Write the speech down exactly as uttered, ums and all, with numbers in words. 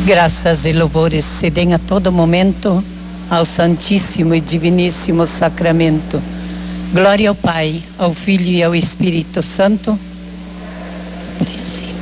Graças e louvores se deem a todo momento ao Santíssimo e Diviníssimo Sacramento. Glória ao Pai, ao Filho e ao Espírito Santo. Sim.